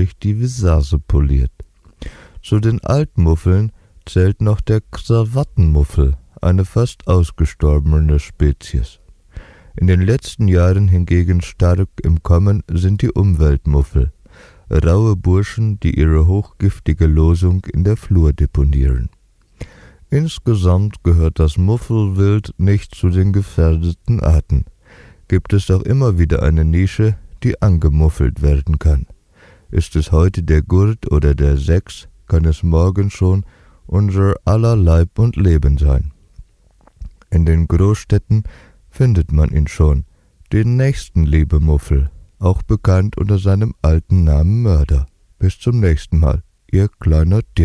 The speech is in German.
eifrig die Visage poliert. Zu den Altmuffeln zählt noch der Krawattenmuffel, eine fast ausgestorbene Spezies. In den letzten Jahren hingegen stark im Kommen sind die Umweltmuffel, raue Burschen, die ihre hochgiftige Losung in der Flur deponieren. Insgesamt gehört das Muffelwild nicht zu den gefährdeten Arten. Gibt es doch immer wieder eine Nische, die angemuffelt werden kann. Ist es heute der Gurt oder der Sex, kann es morgen schon unser aller Leib und Leben sein. In den Großstädten findet man ihn schon, den Nächstenliebe-Muffel, auch bekannt unter seinem alten Namen Mörder. Bis zum nächsten Mal, Ihr kleiner